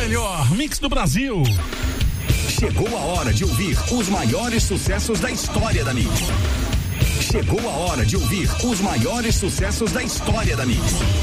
melhor mix do Brasil. Chegou a hora de ouvir os maiores sucessos da história da Mix. Chegou a hora de ouvir os maiores sucessos da história da Mix.